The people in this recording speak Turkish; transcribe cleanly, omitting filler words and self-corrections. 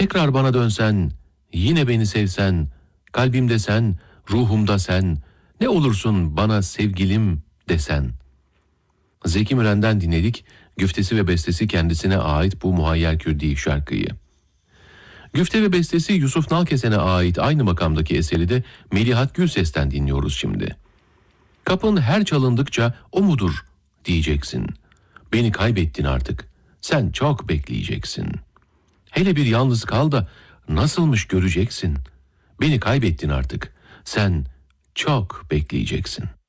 Tekrar bana dönsen, yine beni sevsen, kalbimde sen, ruhumda sen, ne olursun bana sevgilim desen. Zeki Müren'den dinledik, güftesi ve bestesi kendisine ait bu Muhayyer Kürdi şarkıyı. Güfte ve bestesi Yusuf Nalkesen'e ait aynı makamdaki eseri de Melihat Gülses'ten dinliyoruz şimdi. Kapın her çalındıkça o mudur diyeceksin. Beni kaybettin artık, sen çok bekleyeceksin. Hele bir yalnız kal da nasılmış göreceksin. Beni kaybettin artık, sen çok bekleyeceksin.